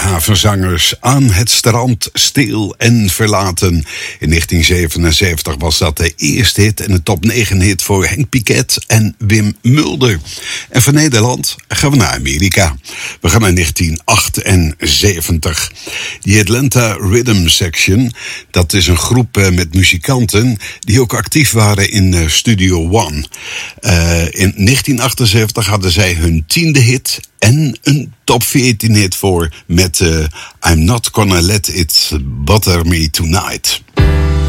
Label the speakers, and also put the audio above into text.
Speaker 1: havenzangers aan het strand, stil en verlaten. In 1977 was dat de eerste hit en de top 9 hit voor Henk Piquet en Wim Mulder. En van Nederland gaan we naar Amerika. We gaan naar 1978. Die Atlanta Rhythm Section, dat is een groep met muzikanten die ook actief waren in Studio One. In 1978 hadden zij hun 10e hit en een top 14 hit voor met I'm Not Gonna Let It Bother Me Tonight.